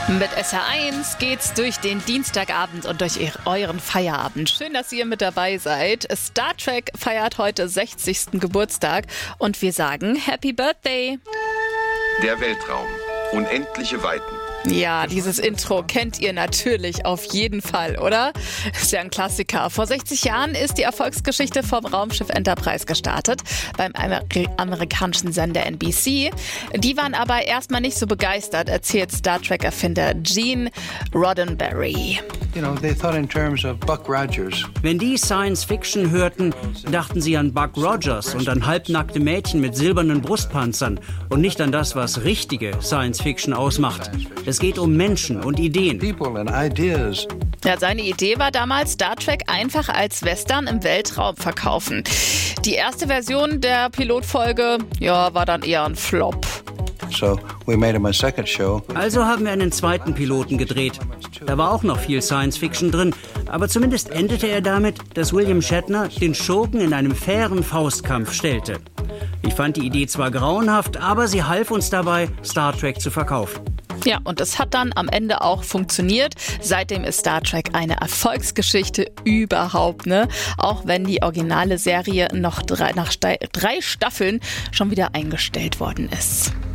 Mit SR1 geht's durch den Dienstagabend und durch euren Feierabend. Schön, dass ihr mit dabei seid. Star Trek feiert heute 60. Geburtstag und wir sagen Happy Birthday. Der Weltraum. Unendliche Weiten. Ja, dieses Intro kennt ihr natürlich auf jeden Fall, oder? Ist ja ein Klassiker. Vor 60 Jahren ist die Erfolgsgeschichte vom Raumschiff Enterprise gestartet, beim amerikanischen Sender NBC. Die waren aber erstmal nicht so begeistert, erzählt Star Trek-Erfinder Gene Roddenberry. They thought in terms of Buck Rogers. Wenn die Science Fiction hörten, dachten sie an Buck Rogers und an halbnackte Mädchen mit silbernen Brustpanzern und nicht an das, was richtige Science Fiction ausmacht. Es geht um Menschen und Ideen. People and ideas. Ja, seine Idee war damals, Star Trek einfach als Western im Weltraum verkaufen. Die erste Version der Pilotfolge, war dann eher ein Flop. So we made him a second show. Also haben wir einen zweiten Piloten gedreht. Da war auch noch viel Science Fiction drin, aber zumindest endete er damit, dass William Shatner den Schurken in einem fairen Faustkampf stellte. Ich fand die Idee zwar grauenhaft, aber sie half uns dabei, Star Trek zu verkaufen. Ja, und es hat dann am Ende auch funktioniert. Seitdem ist Star Trek eine Erfolgsgeschichte überhaupt, ne? Auch wenn die originale Serie nach 3 Staffeln schon wieder eingestellt worden ist.